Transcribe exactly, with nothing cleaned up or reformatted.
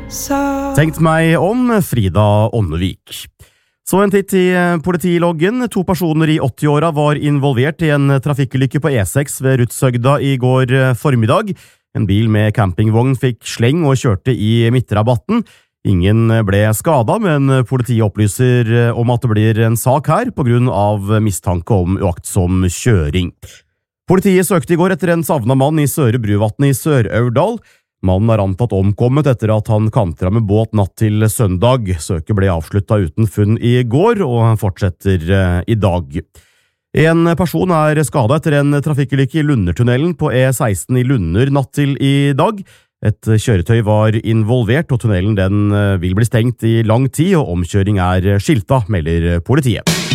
Tenkt meg om, Frida Ånnevik. Så en titt i politiloggen. To personer i åtti-åra var involvert i en trafikkulykke på E seks ved Rudshøgda i går formiddag. En bil med campingvogn fikk sleng og kjørte i midtrabatten. Ingen ble skadet, men politiet opplyser om at det blir en sak her på grunn av mistanke om uaktsom kjøring. Politiet søkte i går etter en savnet mann i Søre Bruvatn i Sør-Aurdal. Mannen er antatt omkommet etter at han kantret med båt natt til søndag. Søket ble avsluttet uten funn i går, og fortsetter i dag. En person er skadet etter en trafikkulykke i Lundertunnelen på E seksten i Lunder natt til i dag. Et kjøretøy var involvert, og tunnelen den vil bli stengt i lang tid, og omkjøring er skilta, melder politiet.